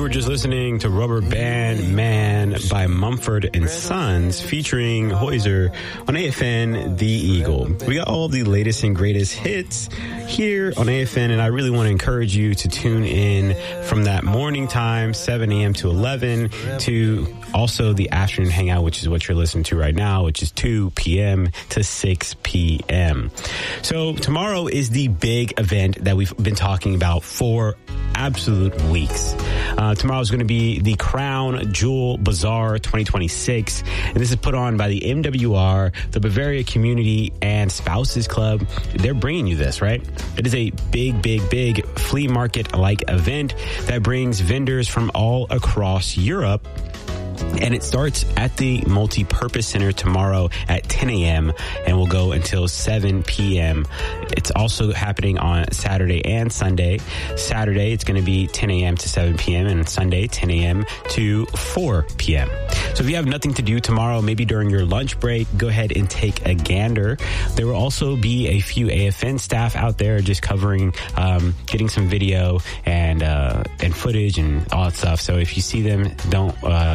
just listening to Rubber Band Man by Mumford & Sons featuring Hoyser on AFN The Eagle. We got all the latest and greatest hits here on AFN, and I really want to encourage you to tune in from that morning time, 7 a.m. to 11, to also the afternoon hangout, which is what you're listening to right now, which is 2 p.m. to 6 p.m. So tomorrow is the big event that we've been talking about for absolute weeks. Tomorrow is going to be the Crown Jewel Bazaar 2026, and this is put on by the MWR, the Bavaria Community and Spouses Club. They're bringing you this, right? It is a big flea market-like event that brings vendors from all across Europe. And it starts at the Multi-Purpose Center tomorrow at 10 a.m. and will go until 7 p.m. It's also happening on Saturday and Sunday. Saturday, it's going to be 10 a.m. to 7 p.m. and Sunday, 10 a.m. to 4 p.m. So if you have nothing to do tomorrow, maybe during your lunch break, go ahead and take a gander. There will also be a few AFN staff out there just covering, getting some video and footage and all that stuff. So if you see them, don't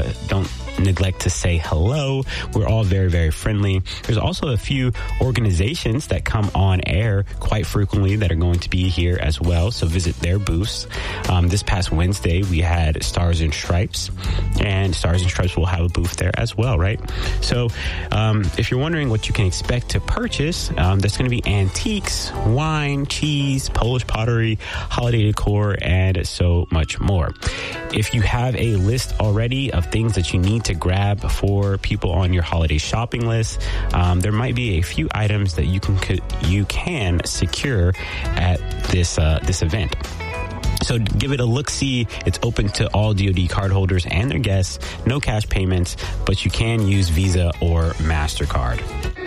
neglect to say hello. We're all very friendly. There's also a few organizations that come on air quite frequently that are going to be here as well, so visit their booths. This past Wednesday, we had Stars and Stripes, and Stars and Stripes will have a booth there as well, right? So if you're wondering what you can expect to purchase, there's going to be antiques, wine, cheese, Polish pottery, holiday decor, and so much more. If you have a list already of things that you need to grab for people on your holiday shopping list, there might be a few items that you can secure at this event. So give it a look-see. It's open to all DoD cardholders and their guests. No cash payments, but you can use Visa or MasterCard.